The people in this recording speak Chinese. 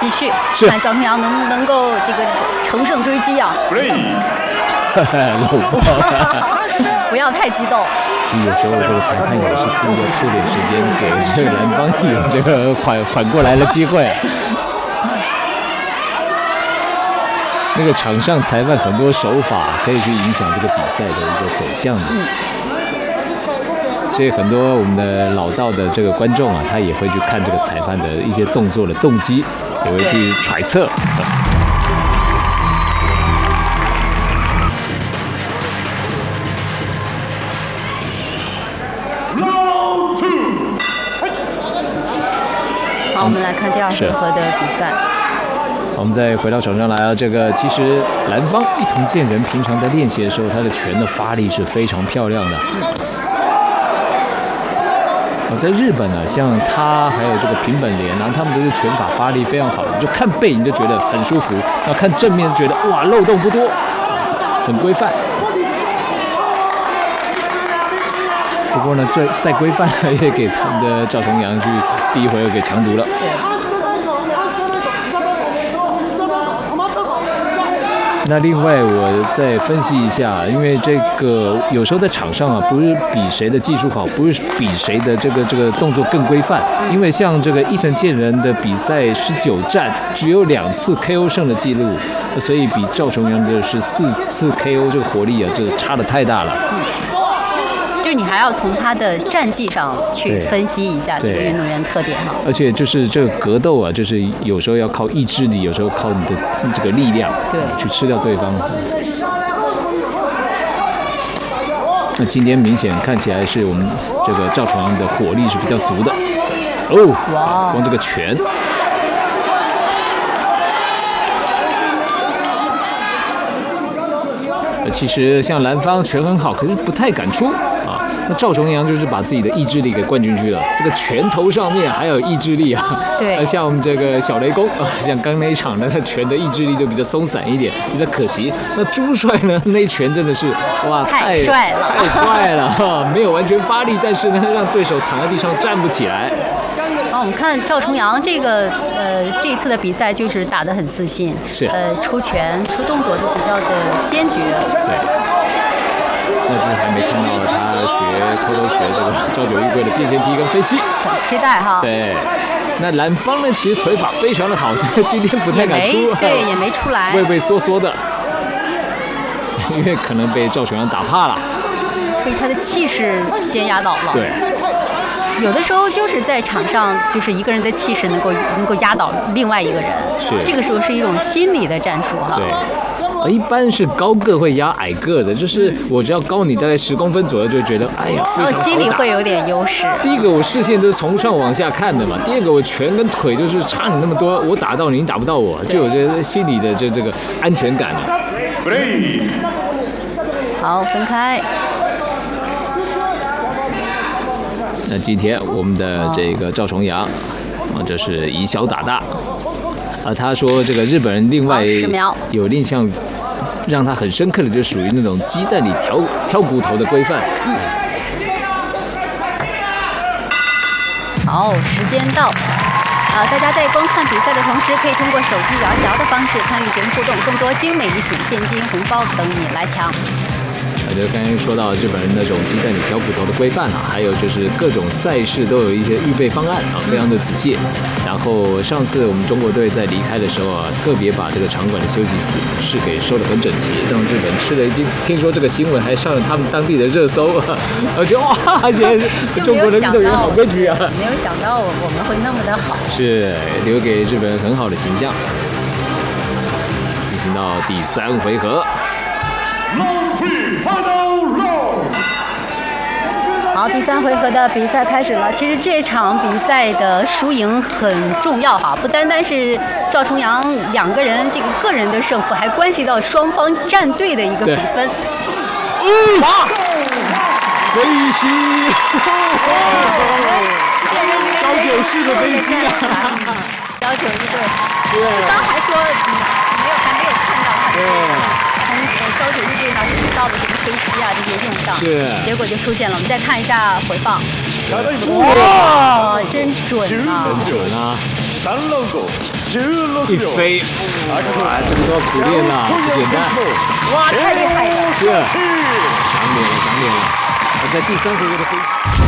继续， 是看赵重阳能够这个乘胜追击啊！ 搂抱， 不要太激动。 其实有时候这个裁判也是故意要拖点时间给这个蓝方有这个缓过来的机会。那个场上裁判很多手法可以去影响这个比赛的一个走向的。所以很多我们的老道的这个观众啊，他也会去看这个裁判的一些动作的动机，也会去揣测。 好，我们来看第二回合的比赛。 我们再回到场上来啊，这个其实蓝方伊藤健人平常在练习的时候，他的拳的发力是非常漂亮的。在日本呢，像他还有这个平本莲啊，他们都是拳法发力非常好的，就看背你就觉得很舒服，然后看正面觉得哇漏洞不多，很规范。不过呢，这再规范了也给他们的赵重阳去第一回合给强读了。那另外我再分析一下，因为这个有时候在场上啊，不是比谁的技术好，不是比谁的这个动作更规范，因为像这个伊藤健人的比赛19战只有2次 KO 胜的记录，所以比赵重阳的是4次 KO 这个火力啊，这差得太大了。 就是你还要从他的战绩上去分析一下这个运动员特点哈。 而且就是这个格斗啊，就是有时候要靠意志力，有时候靠你的这个力量， 对， 去吃掉对方。那今天明显看起来是我们这个赵重阳的火力是比较足的。哦，哇，光这个拳。其实像蓝方拳很好，可是不太敢出啊。那赵重阳就是把自己的意志力给灌进去了，这个拳头上面还有意志力啊。 对。 像我们这个小雷公啊，像刚那一场呢，他拳的意志力就比较松散一点，比较可惜。那朱帅呢，那一拳真的是哇， 太帅了， 太帅了哈！没有完全发力，但是呢，让对手躺在地上站不起来。 好，我们看赵重阳这个这一次的比赛就是打得很自信， 是出拳出动作都比较的坚决。 对，那就是还没看到他偷偷学这个朝九玉桂的变线踢跟飞膝， 很期待哈。 对，那蓝方呢，其实腿法非常的好，今天不太敢出， 对，也没出来， 畏畏缩缩的，因为可能被赵重阳打怕了， 被他的气势先压倒了。 对。 有的时候就是在场上，就是一个人的气势能够压倒另外一个人， 是这个时候是一种心理的战术哈。 对，一般是高个会压矮个的，就是我只要高你大概10公分左右，就觉得哎呀，非常好打， 心里会有点优势。 第一个我视线都是从上往下看的嘛，第二个我拳跟腿就是差你那么多，我打到你，你打不到我，就有这心理的这个安全感了。 好，分开。 那今天我们的这个赵重阳啊，这是以小打大啊。他说这个日本人另外有印象让他很深刻的，就属于那种鸡蛋里挑骨头的规范。 好，时间到。大家在观看比赛的同时，可以通过手机摇一摇的方式参与节目互动，更多精美礼品、现金、红包等你来抢。 就刚才说到日本人那种鸡蛋里挑骨头的规范啊，还有就是各种赛事都有一些预备方案啊，非常的仔细。然后上次我们中国队在离开的时候啊，特别把这个场馆的休息室给收得很整齐，让日本吃了一惊。听说这个新闻还上了他们当地的热搜，而且哇，现在中国的运动员好规矩啊！ 没有想到我们会那么的好， 是留给日本人很好的形象。进行到第3回合。 好，第3回合的比赛开始了。其实这场比赛的输赢很重要哈，不单单是赵重阳两个人这个个人的胜负，还关系到双方战队的一个比分。 哇！飞膝，高九式的飞膝啊！ 高九是对，刚还说还没有看到他的。从高九玉队那学到的这个飞膝啊，这些用上， 是， 结果就出现了。我们再看一下回放，哇，真准啊！ 真准啊！ 一飞，哇，这个都要苦练了，不简单。 哇，太厉害了！ 是，长脸了，长脸了。在第3回合的飞。